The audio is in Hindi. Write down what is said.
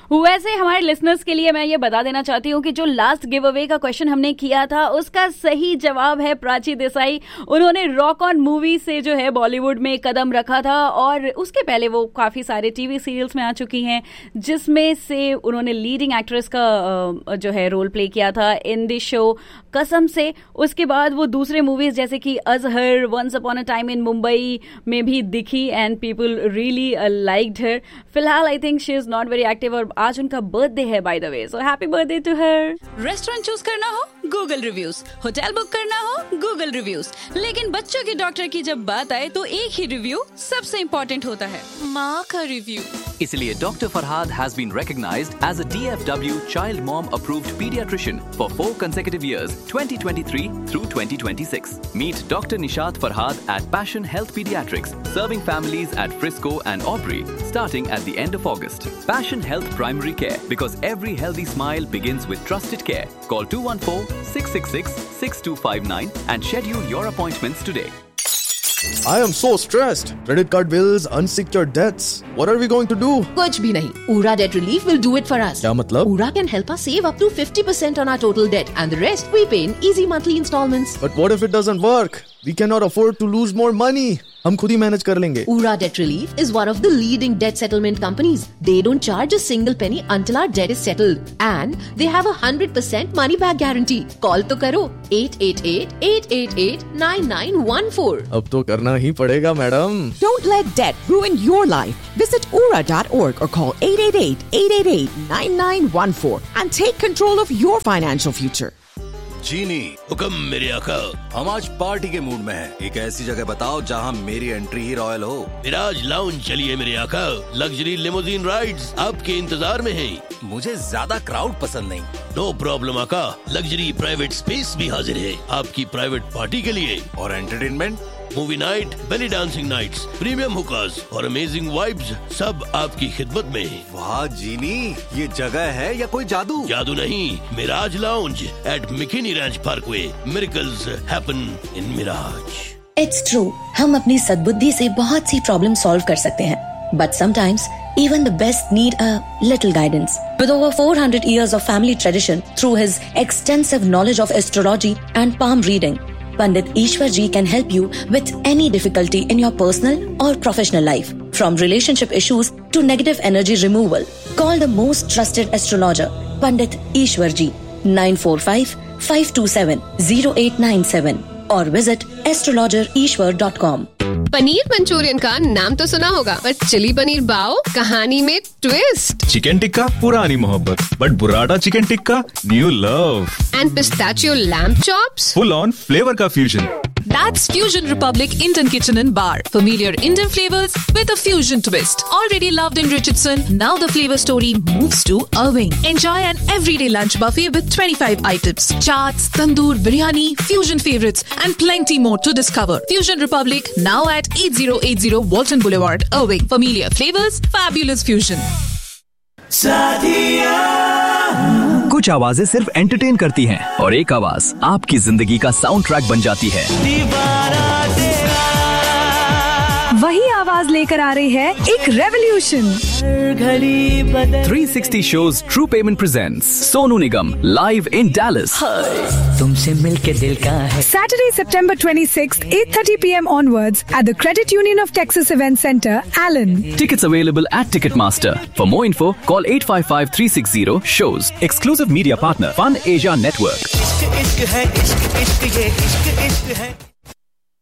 वैसे हमारे लिसनर्स के लिए मैं ये बता देना चाहती हूँ कि जो लास्ट गिव अवे का क्वेश्चन हमने किया था उसका सही जवाब है प्राची देसाई। उन्होंने रॉक ऑन मूवी से जो है बॉलीवुड में कदम रखा था और उसके पहले वो काफी सारे टीवी सीरियल्स में आ चुकी हैं, जिसमें से उन्होंने लीडिंग एक्ट्रेस का जो है रोल प्ले किया था इन द शो कसम से। उसके बाद वो दूसरे मूवीज जैसे कि Azhar, once upon a time in Mumbai में भी दिखी एंड पीपल रियली लाइक्ड हर। फिलहाल I think she is not very active और आज उनका बर्थडे है by the way, so happy birthday to her. Restaurant choose करना हो गूगल रिव्यूज, होटल बुक करना हो गूगल रिव्यूज, लेकिन बच्चों के डॉक्टर की जब बात आए तो एक ही रिव्यू सबसे इम्पोर्टेंट होता है, माँ का रिव्यू। इसलिए Dr. Farhad has been recognized as a DFW Child Mom Approved Pediatrician for 4 consecutive years, 2023 through 2026. Meet Dr. Nishat Farhad at Passion Health Pediatrics, serving families at Frisco and Aubrey, starting at the end of August. Passion Health Primary Care, because every healthy smile begins with trusted care. Call 214-666-6259 and schedule your appointments today. I am so stressed. Credit card bills, unsecured debts. What are we going to do? कुछ भी नहीं. Ura Debt Relief will do it for us. क्या मतलब? Ura can help us save up to 50% on our total debt, and the rest we pay in easy monthly installments. But what if it doesn't work? We cannot afford to lose more money. हम खुद ही मैनेज कर लेंगे. Ura Debt Relief is one of the leading debt settlement companies. They don't charge a single penny until our debt is settled, and they have 100% money back guarantee. Call तो करो 888-888-9914. अब तो करना ही पड़ेगा madam. Don't let debt ruin your life. Visit ura.org or call 888-888-9914 and take control of your financial future. जीनी हुक्म मेरी आका, हम आज पार्टी के मूड में हैं। एक ऐसी जगह बताओ जहां मेरी एंट्री ही रॉयल हो। मिराज लाउंज चलिए मेरे आका, लग्जरी लिमोजीन राइड्स आपके इंतजार में हैं। मुझे ज्यादा क्राउड पसंद नहीं। नो प्रॉब्लम आका, लग्जरी प्राइवेट स्पेस भी हाजिर है आपकी प्राइवेट पार्टी के लिए। और entertainment, movie night, belly dancing nights, premium हुकास और अमेजिंग वाइब्स सब आपकी खिदमत में। वाह जीनी, ये जगह है या कोई जादू? जादू नहीं, Miraj lounge eight मिकिनी ranch Parkway. Miracles happen in Miraj. It's true, हम अपनी सद्बुद्धि से बहुत सी प्रॉब्लम सॉल्व कर सकते हैं, but sometimes even the best need a little guidance. With over 400 years of family tradition, through his extensive knowledge of astrology and palm reading, Pandit Ishwar Ji can help you with any difficulty in your personal or professional life, from relationship issues to negative energy removal. Call the most trusted astrologer, Pandit Ishwar Ji, 945-527-0897 or visit astrologerishwar.com. Paneer Manchurian का नाम तो सुना होगा, पर चिली पनीर बाओ कहानी में ट्विस्ट। चिकन टिक्का पुरानी मोहब्बत, but बुराटा chicken tikka new love. And pistachio lamb chops, full on flavour का fusion. That's Fusion Republic Indian Kitchen and Bar. Familiar Indian flavors with a fusion twist. Already loved in Richardson, now the flavor story moves to Irving. Enjoy an everyday lunch buffet with 25 items. Chaats, tandoor, biryani, fusion favorites and plenty more to discover. Fusion Republic now at 8080 Walton Boulevard, Irving. Familiar flavors, fabulous fusion. कुछ आवाजें सिर्फ एंटरटेन करती हैं और एक आवाज आपकी जिंदगी का साउंड ट्रैक बन जाती है। वही आवाज लेकर आ रही है एक revolution. 360 shows True Payment presents Sonu Nigam live in Dallas. तुमसे मिलके दिल का है। Saturday, September 26th, 8:30 p.m. onwards at the Credit Union of Texas Event Center, Allen. Tickets available at Ticketmaster. For more info, call 855-360-SHOWS. Exclusive media partner, Fun Asia Network. इश्क इश्क है, इश्क इश्क ये इश्क इश्क है।